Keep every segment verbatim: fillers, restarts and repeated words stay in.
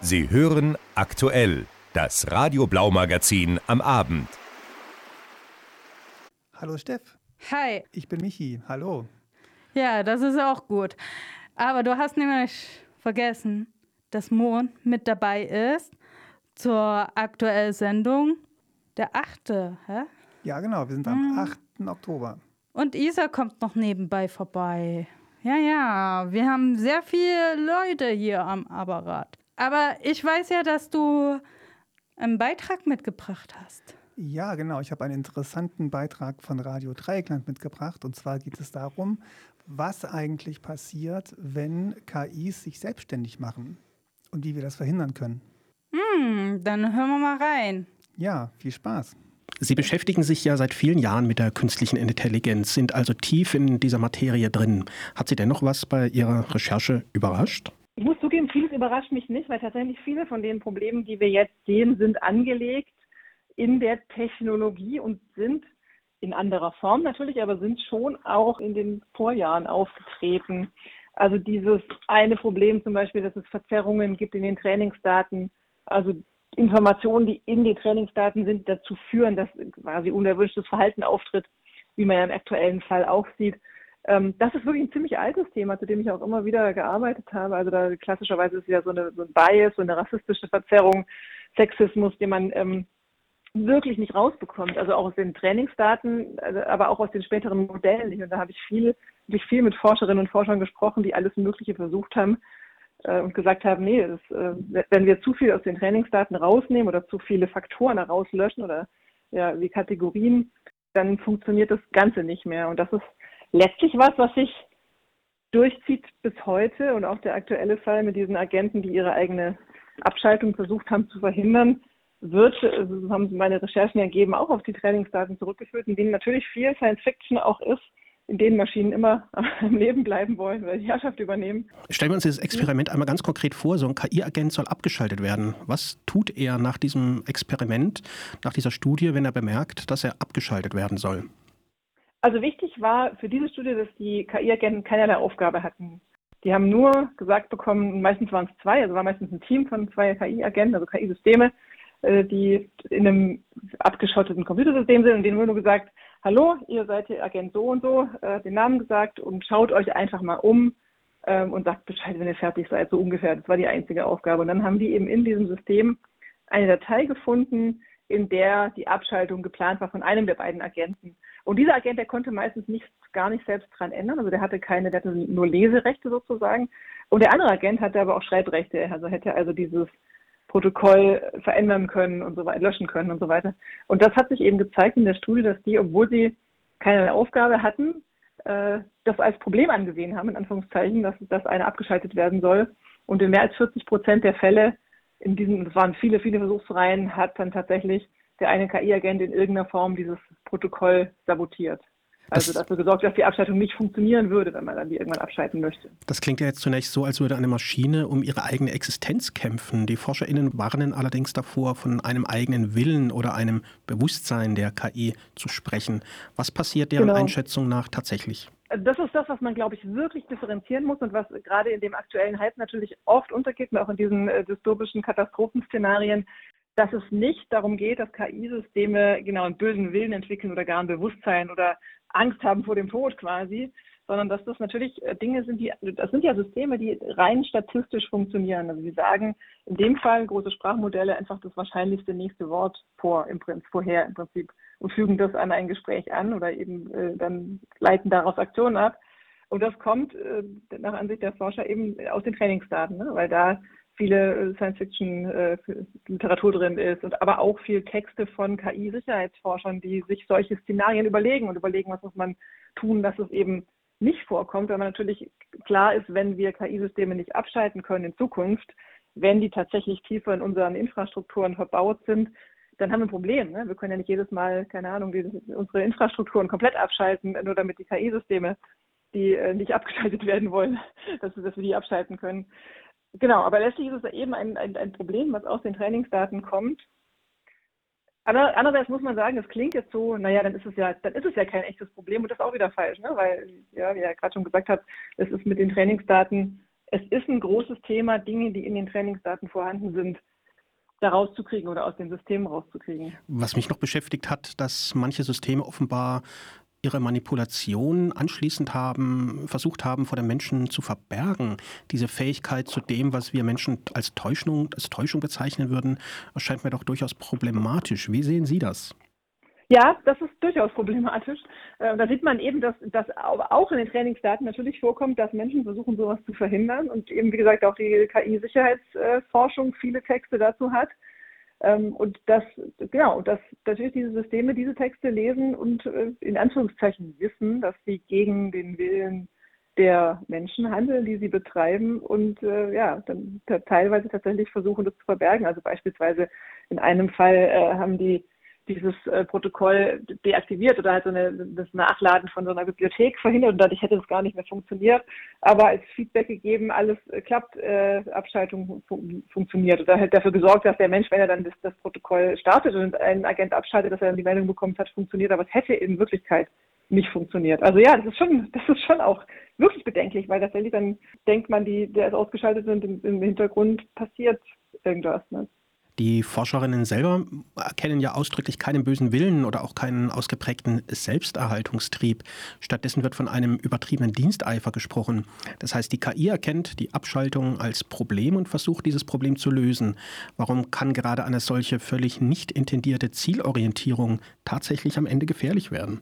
Sie hören aktuell das Radio Blau Magazin am Abend. Hallo Steff. Hi. Ich bin Michi. Hallo. Ja, das ist auch gut. Aber du hast nämlich vergessen, dass Mo mit dabei ist zur aktuellen Sendung. Der achte, hä? Ja, genau. Wir sind am hm. achten Oktober. Und Isa kommt noch nebenbei vorbei. Ja, ja, wir haben sehr viele Leute hier am Apparat. Aber ich weiß ja, dass du einen Beitrag mitgebracht hast. Ja, genau. Ich habe einen interessanten Beitrag von Radio Dreieckland mitgebracht. Und zwar geht es darum, was eigentlich passiert, wenn K Is sich selbstständig machen und wie wir das verhindern können. Hm, dann hören wir mal rein. Ja, viel Spaß. Sie beschäftigen sich ja seit vielen Jahren mit der künstlichen Intelligenz, sind also tief in dieser Materie drin. Hat Sie denn noch was bei Ihrer Recherche überrascht? Ich muss zugeben, vieles überrascht mich nicht, weil tatsächlich viele von den Problemen, die wir jetzt sehen, sind angelegt in der Technologie und sind in anderer Form natürlich, aber sind schon auch in den Vorjahren aufgetreten. Also dieses eine Problem zum Beispiel, dass es Verzerrungen gibt in den Trainingsdaten, also Informationen, die in den Trainingsdaten sind, dazu führen, dass quasi unerwünschtes Verhalten auftritt, wie man ja im aktuellen Fall auch sieht. Das ist wirklich ein ziemlich altes Thema, zu dem ich auch immer wieder gearbeitet habe. Also da klassischerweise ist ja so, eine, so ein Bias, so eine rassistische Verzerrung, Sexismus, den man ähm, wirklich nicht rausbekommt. Also auch aus den Trainingsdaten, also, aber auch aus den späteren Modellen. Und da habe ich viel, habe ich viel mit Forscherinnen und Forschern gesprochen, die alles Mögliche versucht haben äh, und gesagt haben, nee, das, äh, wenn wir zu viel aus den Trainingsdaten rausnehmen oder zu viele Faktoren rauslöschen oder ja, wie Kategorien, dann funktioniert das Ganze nicht mehr. Und das ist letztlich was, was sich durchzieht bis heute und auch der aktuelle Fall mit diesen Agenten, die ihre eigene Abschaltung versucht haben zu verhindern, wird, also haben meine Recherchen ergeben, auch auf die Trainingsdaten zurückgeführt, in denen natürlich viel Science Fiction auch ist, in denen Maschinen immer am Leben bleiben wollen oder die Herrschaft übernehmen. Stellen wir uns dieses Experiment einmal ganz konkret vor. So ein K I-Agent soll abgeschaltet werden. Was tut er nach diesem Experiment, nach dieser Studie, wenn er bemerkt, dass er abgeschaltet werden soll? Also wichtig war für diese Studie, dass die K I-Agenten keinerlei Aufgabe hatten. Die haben nur gesagt bekommen, meistens waren es zwei, also war meistens ein Team von zwei K I-Agenten, also K I-Systeme, die in einem abgeschotteten Computersystem sind und denen wurde nur gesagt, hallo, ihr seid hier Agent so und so, äh, den Namen gesagt und schaut euch einfach mal um ähm, und sagt Bescheid, wenn ihr fertig seid, so ungefähr. Das war die einzige Aufgabe. Und dann haben die eben in diesem System eine Datei gefunden, in der die Abschaltung geplant war von einem der beiden Agenten. Und dieser Agent, der konnte meistens nichts, gar nicht selbst dran ändern. Also der hatte keine, der hatte nur Leserechte sozusagen. Und der andere Agent hatte aber auch Schreibrechte. Also hätte also dieses Protokoll verändern können und so weiter, löschen können und so weiter. Und das hat sich eben gezeigt in der Studie, dass die, obwohl sie keine Aufgabe hatten, äh, das als Problem angesehen haben, in Anführungszeichen, dass das eine abgeschaltet werden soll. Und in mehr als vierzig Prozent der Fälle, in diesen, das waren viele, viele Versuchsreihen, hat dann tatsächlich der eine K I-Agent in irgendeiner Form dieses Protokoll sabotiert. Also das, dafür gesorgt, dass die Abschaltung nicht funktionieren würde, wenn man dann die irgendwann abschalten möchte. Das klingt ja jetzt zunächst so, als würde eine Maschine um ihre eigene Existenz kämpfen. Die ForscherInnen warnen allerdings davor, von einem eigenen Willen oder einem Bewusstsein der K I zu sprechen. Was passiert deren Genau. Einschätzung nach tatsächlich? Das ist das, was man, glaube ich, wirklich differenzieren muss und was gerade in dem aktuellen Hype natürlich oft untergeht, und auch in diesen äh, dystopischen Katastrophenszenarien, dass es nicht darum geht, dass K I-Systeme genau einen bösen Willen entwickeln oder gar ein Bewusstsein oder Angst haben vor dem Tod quasi, sondern dass das natürlich Dinge sind, die, das sind ja Systeme, die rein statistisch funktionieren. Also sie sagen in dem Fall große Sprachmodelle einfach das wahrscheinlichste nächste Wort vor, im Prinzip, vorher im Prinzip und fügen das an ein Gespräch an oder eben äh, dann leiten daraus Aktionen ab. Und das kommt äh, nach Ansicht der Forscher eben aus den Trainingsdaten, ne? Weil da viele Science-Fiction-Literatur äh, drin ist und aber auch viel Texte von K I-Sicherheitsforschern, die sich solche Szenarien überlegen und überlegen, was muss man tun, dass es eben nicht vorkommt, weil man natürlich klar ist, wenn wir K I-Systeme nicht abschalten können in Zukunft, wenn die tatsächlich tiefer in unseren Infrastrukturen verbaut sind, dann haben wir ein Problem. Ne? Wir können ja nicht jedes Mal, keine Ahnung, die, unsere Infrastrukturen komplett abschalten, nur damit die K I-Systeme, die äh, nicht abgeschaltet werden wollen, dass, dass wir die abschalten können. Genau, aber letztlich ist es eben ein, ein, ein Problem, was aus den Trainingsdaten kommt. Aber andererseits muss man sagen, es klingt jetzt so, naja, dann ist es ja, dann ist es ja kein echtes Problem und das ist auch wieder falsch, ne? Weil, ja, wie er gerade schon gesagt hat, es ist mit den Trainingsdaten es ist ein großes Thema, Dinge, die in den Trainingsdaten vorhanden sind, da rauszukriegen oder aus den Systemen rauszukriegen. Was mich noch beschäftigt hat, dass manche Systeme offenbar ihre Manipulation anschließend haben, versucht haben, vor den Menschen zu verbergen. Diese Fähigkeit zu dem, was wir Menschen als Täuschung, als Täuschung bezeichnen würden, erscheint mir doch durchaus problematisch. Wie sehen Sie das? Ja, das ist durchaus problematisch. Äh, Da sieht man eben, dass das auch in den Trainingsdaten natürlich vorkommt, dass Menschen versuchen, sowas zu verhindern und eben, wie gesagt, auch die K I-Sicherheitsforschung viele Texte dazu hat. Ähm, Und dass, genau, dass natürlich diese Systeme diese Texte lesen und äh, in Anführungszeichen wissen, dass sie gegen den Willen der Menschen handeln, die sie betreiben und äh, ja, dann ta- teilweise tatsächlich versuchen, das zu verbergen. Also beispielsweise in einem Fall äh, haben die dieses äh, Protokoll deaktiviert oder halt so eine, das Nachladen von so einer Bibliothek verhindert und dadurch hätte es gar nicht mehr funktioniert. Aber als Feedback gegeben, alles äh, klappt, äh, Abschaltung fun funktioniert. Oder halt dafür gesorgt, dass der Mensch, wenn er dann das, das Protokoll startet und ein Agent abschaltet, dass er dann die Meldung bekommt, hat funktioniert, aber es hätte in Wirklichkeit nicht funktioniert. Also ja, das ist schon, das ist schon auch wirklich bedenklich, weil tatsächlich dann denkt man, die, der ist ausgeschaltet und im, im Hintergrund passiert irgendwas. Ne? Die Forscherinnen selber erkennen ja ausdrücklich keinen bösen Willen oder auch keinen ausgeprägten Selbsterhaltungstrieb. Stattdessen wird von einem übertriebenen Diensteifer gesprochen. Das heißt, die K I erkennt die Abschaltung als Problem und versucht, dieses Problem zu lösen. Warum kann gerade eine solche völlig nicht intendierte Zielorientierung tatsächlich am Ende gefährlich werden?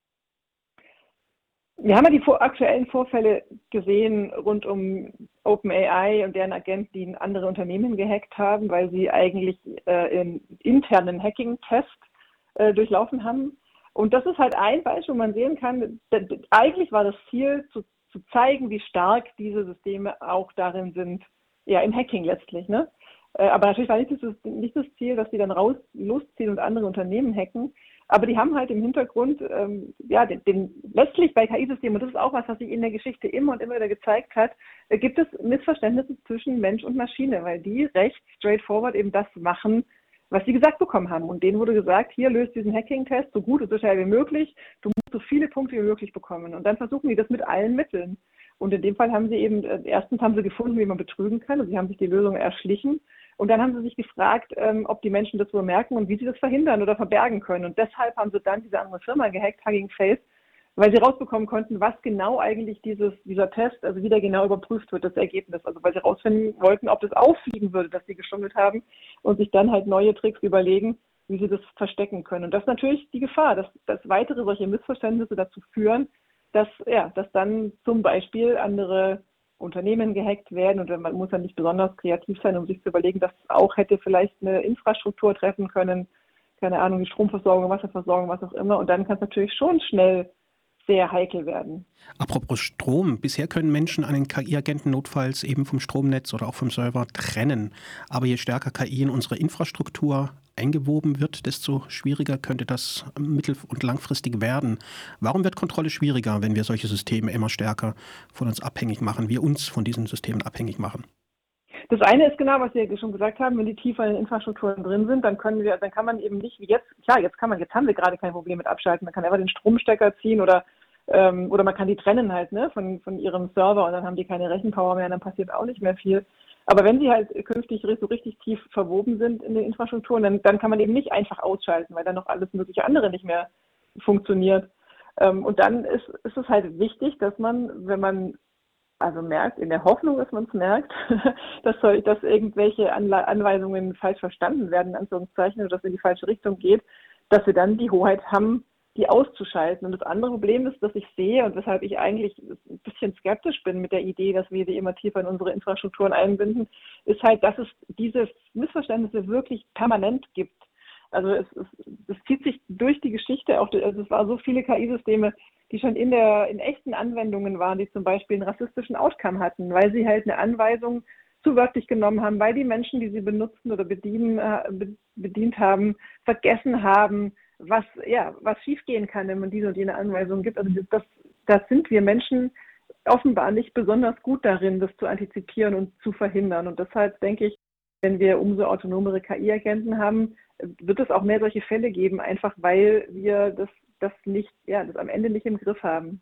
Wir haben ja die vor aktuellen Vorfälle gesehen rund um OpenAI und deren Agenten, die in andere Unternehmen gehackt haben, weil sie eigentlich äh, einen internen Hacking-Test äh, durchlaufen haben. Und das ist halt ein Beispiel, wo man sehen kann, d- d- eigentlich war das Ziel, zu, zu zeigen, wie stark diese Systeme auch darin sind, ja, im Hacking letztlich, ne? Äh, aber natürlich war nicht das, nicht das Ziel, dass sie dann raus losziehen und andere Unternehmen hacken. Aber die haben halt im Hintergrund, ähm, ja, den, den letztlich bei K I-Systemen, und das ist auch was, was sich in der Geschichte immer und immer wieder gezeigt hat, äh, gibt es Missverständnisse zwischen Mensch und Maschine, weil die recht straightforward eben das machen, was sie gesagt bekommen haben. Und denen wurde gesagt, hier löst diesen Hacking-Test so gut und so schnell wie möglich, du musst so viele Punkte wie möglich bekommen. Und dann versuchen die das mit allen Mitteln. Und in dem Fall haben sie eben, äh, erstens haben sie gefunden, wie man betrügen kann, und sie haben sich die Lösung erschlichen. Und dann haben sie sich gefragt, ähm, ob die Menschen das wohl merken und wie sie das verhindern oder verbergen können. Und deshalb haben sie dann diese andere Firma gehackt, Hugging Face, weil sie rausbekommen konnten, was genau eigentlich dieses, dieser Test, also wie der genau überprüft wird, das Ergebnis. Also weil sie rausfinden wollten, ob das auffliegen würde, dass sie geschummelt haben und sich dann halt neue Tricks überlegen, wie sie das verstecken können. Und das ist natürlich die Gefahr, dass, dass weitere solche Missverständnisse dazu führen, dass, ja, dass dann zum Beispiel andere Unternehmen gehackt werden und man muss ja nicht besonders kreativ sein, um sich zu überlegen, dass auch hätte vielleicht eine Infrastruktur treffen können, keine Ahnung, die Stromversorgung, Wasserversorgung, was auch immer. Und dann kann es natürlich schon schnell sehr heikel werden. Apropos Strom, bisher können Menschen einen K I-Agenten notfalls eben vom Stromnetz oder auch vom Server trennen. Aber je stärker K I in unsere Infrastruktur eingewoben wird, desto schwieriger könnte das mittel- und langfristig werden. Warum wird Kontrolle schwieriger, wenn wir solche Systeme immer stärker von uns abhängig machen, wir uns von diesen Systemen abhängig machen? Das eine ist genau, was wir schon gesagt haben, wenn die tiefer in den Infrastrukturen drin sind, dann können wir, dann kann man eben nicht wie jetzt, klar, jetzt kann man, jetzt haben wir gerade kein Problem mit Abschalten, man kann einfach den Stromstecker ziehen oder ähm, oder man kann die trennen halt, ne, von, von ihrem Server und dann haben die keine Rechenpower mehr, dann passiert auch nicht mehr viel. Aber wenn sie halt künftig so richtig tief verwoben sind in den Infrastrukturen, dann, dann kann man eben nicht einfach ausschalten, weil dann noch alles mögliche andere nicht mehr funktioniert. Ähm, und dann ist, ist es halt wichtig, dass man, wenn man also merkt, in der Hoffnung, dass man es merkt, dass, soll, dass irgendwelche Anle- Anweisungen falsch verstanden werden, in Anführungszeichen, oder dass es in die falsche Richtung geht, dass wir dann die Hoheit haben, die auszuschalten. Und das andere Problem ist, dass ich sehe und weshalb ich eigentlich ein bisschen skeptisch bin mit der Idee, dass wir die immer tiefer in unsere Infrastrukturen einbinden, ist halt, dass es diese Missverständnisse wirklich permanent gibt. Also es, es, es zieht sich durch die Geschichte, auch, also es waren so viele K I-Systeme, die schon in der in echten Anwendungen waren, die zum Beispiel einen rassistischen Outcome hatten, weil sie halt eine Anweisung zu wörtlich genommen haben, weil die Menschen, die sie benutzen oder bedienen, äh, bedient haben, vergessen haben, was ja was schiefgehen kann, wenn man diese und jene Anweisung gibt. Also das, das sind wir Menschen offenbar nicht besonders gut darin, das zu antizipieren und zu verhindern. Und deshalb denke ich, wenn wir umso autonomere K I-Agenten haben, wird es auch mehr solche Fälle geben, einfach weil wir das, das nicht, ja, das am Ende nicht im Griff haben.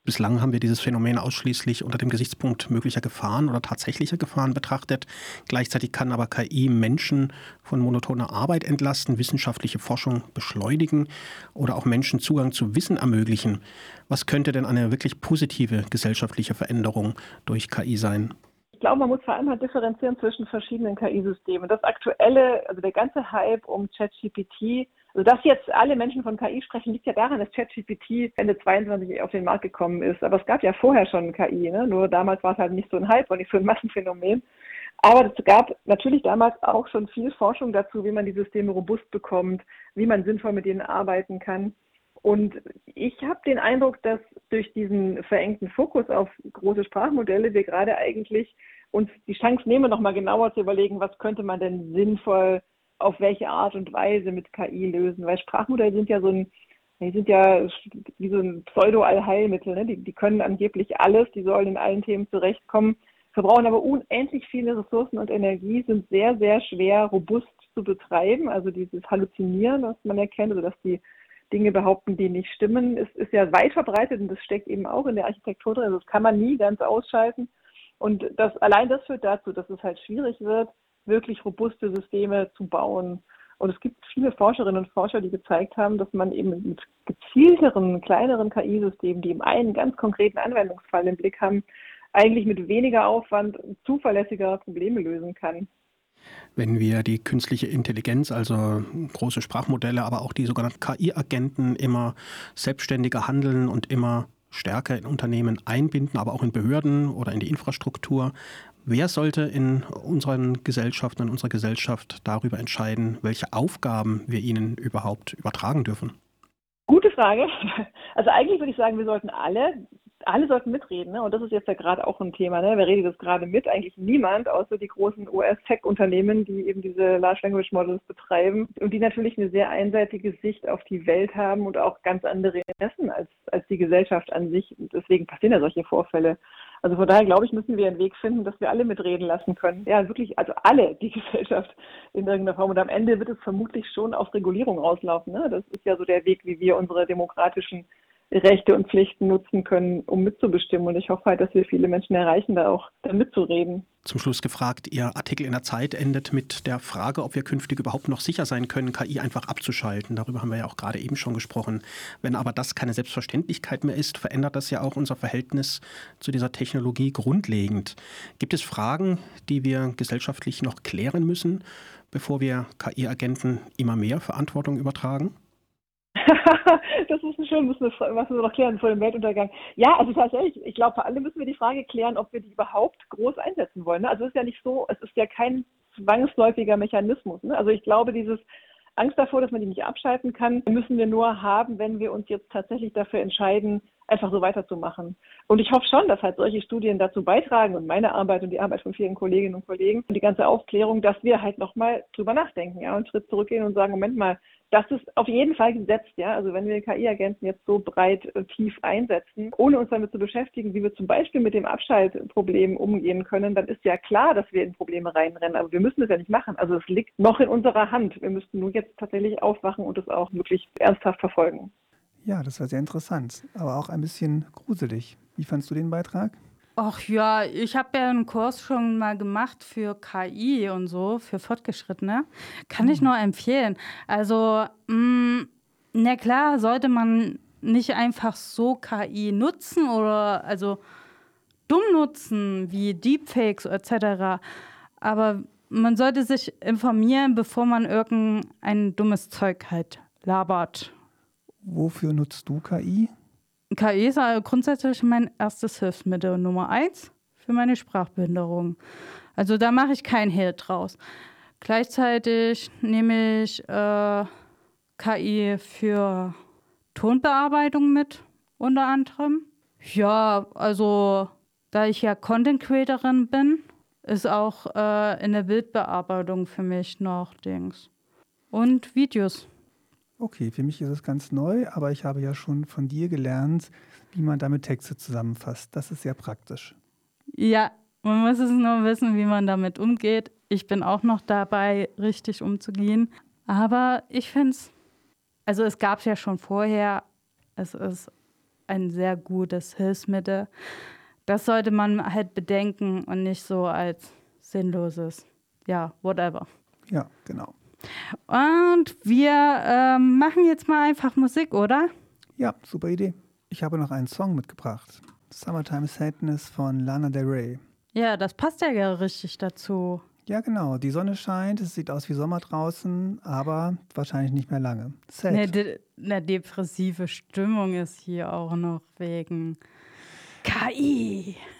Bislang haben wir dieses Phänomen ausschließlich unter dem Gesichtspunkt möglicher Gefahren oder tatsächlicher Gefahren betrachtet. Gleichzeitig kann aber K I Menschen von monotoner Arbeit entlasten, wissenschaftliche Forschung beschleunigen oder auch Menschen Zugang zu Wissen ermöglichen. Was könnte denn eine wirklich positive gesellschaftliche Veränderung durch K I sein? Ich glaube, man muss vor allem halt differenzieren zwischen verschiedenen K I-Systemen. Das aktuelle, also der ganze Hype um ChatGPT, also dass jetzt alle Menschen von K I sprechen, liegt ja daran, dass ChatGPT Ende zweiundzwanzig auf den Markt gekommen ist. Aber es gab ja vorher schon K I, ne? Nur damals war es halt nicht so ein Hype und nicht so ein Massenphänomen. Aber es gab natürlich damals auch schon viel Forschung dazu, wie man die Systeme robust bekommt, wie man sinnvoll mit ihnen arbeiten kann. Und ich habe den Eindruck, dass durch diesen verengten Fokus auf große Sprachmodelle wir gerade eigentlich uns die Chance nehmen, nochmal genauer zu überlegen, was könnte man denn sinnvoll auf welche Art und Weise mit K I lösen. Weil Sprachmodelle sind ja so ein, die sind ja wie so ein Pseudo-Allheilmittel, ne? Die, die können angeblich alles, die sollen in allen Themen zurechtkommen, verbrauchen aber unendlich viele Ressourcen und Energie, sind sehr, sehr schwer robust zu betreiben. Also dieses Halluzinieren, was man erkennt, also dass die Dinge behaupten, die nicht stimmen, ist, ist ja weit verbreitet und das steckt eben auch in der Architektur drin. Also das kann man nie ganz ausschalten. Und das, allein das führt dazu, dass es halt schwierig wird, wirklich robuste Systeme zu bauen. Und es gibt viele Forscherinnen und Forscher, die gezeigt haben, dass man eben mit gezielteren, kleineren K I-Systemen, die eben einen ganz konkreten Anwendungsfall im Blick haben, eigentlich mit weniger Aufwand zuverlässiger Probleme lösen kann. Wenn wir die künstliche Intelligenz, also große Sprachmodelle, aber auch die sogenannten K I-Agenten immer selbstständiger handeln und immer stärker in Unternehmen einbinden, aber auch in Behörden oder in die Infrastruktur. Wer sollte in unseren Gesellschaften, in unserer Gesellschaft darüber entscheiden, welche Aufgaben wir ihnen überhaupt übertragen dürfen? Gute Frage. Also eigentlich würde ich sagen, wir sollten alle, alle sollten mitreden. Ne? Und das ist jetzt ja gerade auch ein Thema. Ne? Wer redet das gerade mit? Eigentlich niemand, außer die großen U S-Tech-Unternehmen, die eben diese Large Language Models betreiben und die natürlich eine sehr einseitige Sicht auf die Welt haben und auch ganz andere Interessen als, als die Gesellschaft an sich. Und deswegen passieren ja solche Vorfälle. Also von daher, glaube ich, müssen wir einen Weg finden, dass wir alle mitreden lassen können. Ja, wirklich, also alle, die Gesellschaft in irgendeiner Form. Und am Ende wird es vermutlich schon auf Regulierung rauslaufen. Ne? Das ist ja so der Weg, wie wir unsere demokratischen Rechte und Pflichten nutzen können, um mitzubestimmen. Und ich hoffe halt, dass wir viele Menschen erreichen, da auch da mitzureden. Zum Schluss gefragt, Ihr Artikel in der Zeit endet mit der Frage, ob wir künftig überhaupt noch sicher sein können, K I einfach abzuschalten. Darüber haben wir ja auch gerade eben schon gesprochen. Wenn aber das keine Selbstverständlichkeit mehr ist, verändert das ja auch unser Verhältnis zu dieser Technologie grundlegend. Gibt es Fragen, die wir gesellschaftlich noch klären müssen, bevor wir K I-Agenten immer mehr Verantwortung übertragen? Das ist ein schön, was wir noch klären vor dem Weltuntergang. Ja, also tatsächlich, ich glaube, vor allem müssen wir die Frage klären, ob wir die überhaupt groß einsetzen wollen. Also es ist ja nicht so, es ist ja kein zwangsläufiger Mechanismus. Ne? Also ich glaube, dieses Angst davor, dass man die nicht abschalten kann, müssen wir nur haben, wenn wir uns jetzt tatsächlich dafür entscheiden, einfach so weiterzumachen. Und ich hoffe schon, dass halt solche Studien dazu beitragen und meine Arbeit und die Arbeit von vielen Kolleginnen und Kollegen und die ganze Aufklärung, dass wir halt nochmal drüber nachdenken, ja, und einen Schritt zurückgehen und sagen, Moment mal, das ist auf jeden Fall gesetzt, ja. Also wenn wir K I-Agenten jetzt so breit äh, tief einsetzen, ohne uns damit zu beschäftigen, wie wir zum Beispiel mit dem Abschaltproblem umgehen können, dann ist ja klar, dass wir in Probleme reinrennen. Aber wir müssen das ja nicht machen. Also es liegt noch in unserer Hand. Wir müssten nur jetzt tatsächlich aufwachen und es auch wirklich ernsthaft verfolgen. Ja, das war sehr interessant, aber auch ein bisschen gruselig. Wie fandst du den Beitrag? Ach ja, ich habe ja einen Kurs schon mal gemacht für K I und so, für Fortgeschrittene. Kann mhm. ich nur empfehlen. Also, mh, na klar, sollte man nicht einfach so K I nutzen oder also dumm nutzen, wie Deepfakes et cetera. Aber man sollte sich informieren, bevor man irgendein dummes Zeug halt labert. Wofür nutzt du K I? K I ist grundsätzlich mein erstes Hilfsmittel Nummer eins für meine Sprachbehinderung. Also da mache ich kein Hehl draus. Gleichzeitig nehme ich äh, K I für Tonbearbeitung mit, unter anderem. Ja, also da ich ja Content-Creatorin bin, ist auch äh, in der Bildbearbeitung für mich noch Dings. Und Videos. Okay, für mich ist es ganz neu, aber ich habe ja schon von dir gelernt, wie man damit Texte zusammenfasst. Das ist sehr praktisch. Ja, man muss es nur wissen, wie man damit umgeht. Ich bin auch noch dabei, richtig umzugehen. Aber ich finde es, also es gab es ja schon vorher, es ist ein sehr gutes Hilfsmittel. Das sollte man halt bedenken und nicht so als sinnloses, ja, whatever. Ja, genau. Und wir ähm, machen jetzt mal einfach Musik, oder? Ja, super Idee. Ich habe noch einen Song mitgebracht. Summertime Sadness von Lana Del Rey. Ja, das passt ja gar richtig dazu. Ja, genau. Die Sonne scheint, es sieht aus wie Sommer draußen, aber wahrscheinlich nicht mehr lange. Sad. Eine, de eine depressive Stimmung ist hier auch noch wegen K I.